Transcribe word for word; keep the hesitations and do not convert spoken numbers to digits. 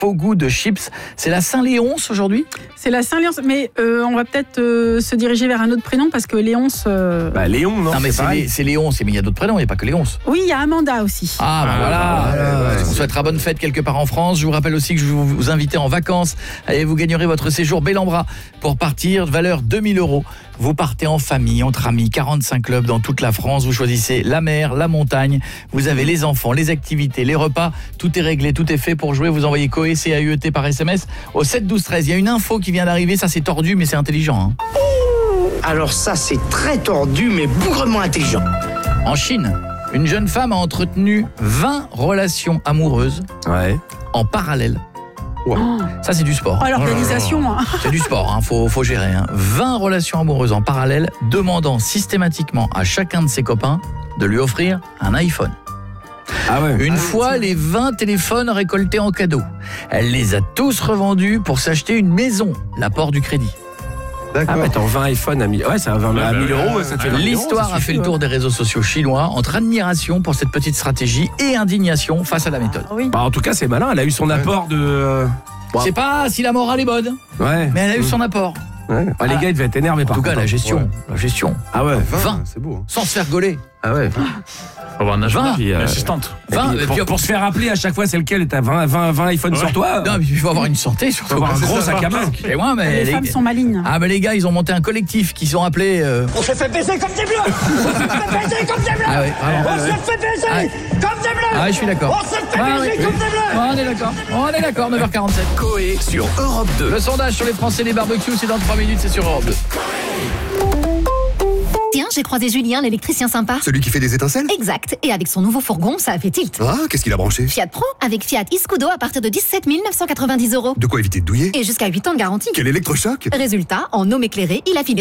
faux goût de chips. C'est la Saint-Léonce aujourd'hui ? C'est la Saint-Léonce, mais euh, on va peut-être euh, se diriger vers un autre prénom parce que Léonce... Euh... Bah Léon, non, Non mais c'est, c'est, Lé, c'est Léonce, mais il y a d'autres prénoms, il n'y a pas que Léonce. Oui, il y a Amanda aussi. Ah bah Ah, voilà, ouais, ouais, on ouais. souhaitera bonne fête quelque part en France. Je vous rappelle aussi que je vais vous, vous inviter en vacances et vous gagnerez votre séjour Bellambra pour partir, valeur deux mille euros. Vous partez en famille, entre amis, quarante-cinq clubs dans toute la France. Vous choisissez la mer, la montagne. Vous avez les enfants, les activités, les repas. Tout est réglé, tout est fait pour jouer. Vous envoyez C O E, C A U E T par S M S au sept douze treize. Il y a une info qui vient d'arriver. Ça, c'est tordu, mais c'est intelligent. Hein. Alors ça, c'est très tordu, mais bougrement intelligent. En Chine, une jeune femme a entretenu vingt relations amoureuses Ouais. en parallèle. Oh, Ça, c'est du sport. oh, l'organisation. Hein. C'est du sport, hein, faut, faut gérer. Hein. vingt relations amoureuses en parallèle, demandant systématiquement à chacun de ses copains de lui offrir un iPhone. Ah ouais. Une fois les vingt téléphones récoltés en cadeau, elle les a tous revendus pour s'acheter une maison, l'apport du crédit. Ah ouais, attends, vingt iPhones à mille. Ouais, ça va à mille euros, ça te fait vingt mille euros, L'histoire ça a fait suffit, le tour des réseaux sociaux chinois entre admiration pour cette petite stratégie et indignation face à la méthode. Oui. Bah, en tout cas, c'est malin, elle a eu son apport de. Je sais pas si la morale est bonne, Ouais. mais elle a eu son apport. Ouais. Ah, les gars, ils devaient être énervés En par tout cas, contre, la hein. gestion, Ouais. la gestion, Ah ouais. vingt, C'est beau. Hein. sans se faire gauler. Ah ouais. Faut avoir un agenda, vingt. puis, euh, Une assistante. Et vingt, puis, et pour, puis- pour se faire rappeler à chaque fois, c'est lequel? T'as vingt, vingt, vingt iPhones sur toi? Non, mais il faut avoir une santé surtout. Faut avoir un gros sac à main. Et moi, mais Les femmes sont malines. Ah, mais les gars, ils ont monté un collectif qui sont appelés. euh, On s'est fait baiser comme des bleus. On s'est fait baiser comme des bleus. Ah ouais, vraiment. On s'est fait baiser Ah. comme des bleus. Ah, je suis d'accord. On s'est fait Ah, baiser oui. comme des bleus. On est d'accord. On est d'accord. neuf heures quarante-sept. Coé sur Europe deux. Le sondage sur les Français des barbecues, c'est dans trois minutes, c'est sur Europe deux. Tiens, j'ai croisé Julien, l'électricien sympa. Celui qui fait des étincelles ? Exact. Et avec son nouveau fourgon, ça a fait tilt. Ah, qu'est-ce qu'il a branché ? Fiat Pro, avec Fiat Iscudo à partir de dix-sept mille neuf cent quatre-vingt-dix euros. De quoi éviter de douiller ? Et jusqu'à huit ans de garantie. Quel électrochoc ? Résultat, en homme éclairé, il a filé